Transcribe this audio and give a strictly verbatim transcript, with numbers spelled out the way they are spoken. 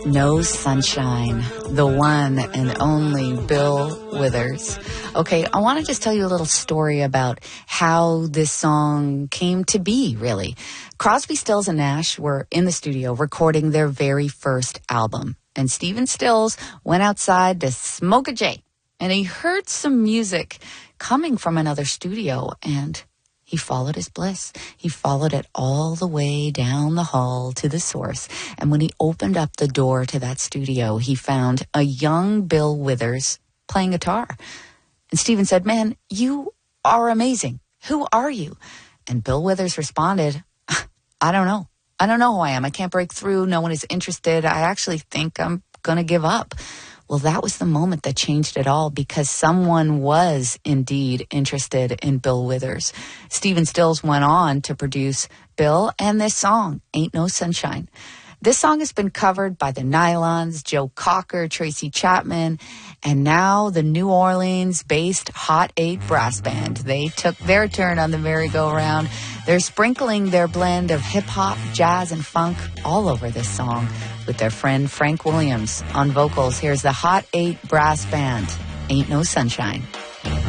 No Sunshine, the one and only Bill Withers. Okay, I want to just tell you a little story about how this song came to be, really. Crosby, Stills, and Nash were in the studio recording their very first album, and Stephen Stills went outside to smoke a J, and he heard some music coming from another studio, and he followed his bliss. He followed it all the way down the hall to the source. And when he opened up the door to that studio, he found a young Bill Withers playing guitar. And Stephen said, "Man, you are amazing. Who are you?" And Bill Withers responded, "I don't know. I don't know who I am. I can't break through. No one is interested. I actually think I'm going to give up." Well, that was the moment that changed it all, because someone was indeed interested in Bill Withers. Stephen Stills went on to produce Bill and this song, Ain't No Sunshine. This song has been covered by the Nylons, Joe Cocker, Tracy Chapman, and now the New Orleans-based Hot Eight Brass Band. They took their turn on the merry-go-round. They're sprinkling their blend of hip-hop, jazz, and funk all over this song with their friend Frank Williams on vocals. Here's the Hot Eight Brass Band, Ain't No Sunshine.